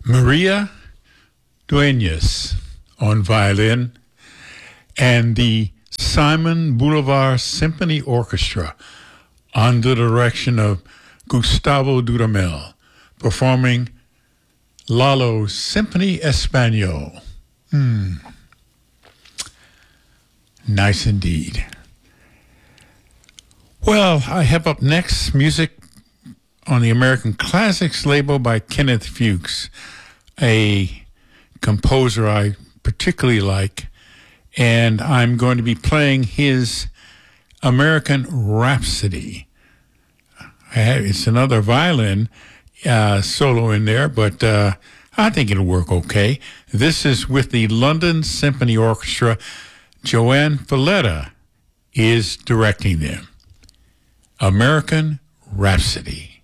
Maria Dueñas on violin, and the Simon Bolivar Symphony Orchestra under the direction of Gustavo Dudamel, performing Lalo's Symphony Espanol. Nice indeed. Well, I have up next music on the American Classics label by Kenneth Fuchs, a composer I particularly like, and I'm going to be playing his American Rhapsody. It's another violin solo in there, but I think it'll work okay. This is with the London Symphony Orchestra. Joanne Falletta is directing them. American Rhapsody.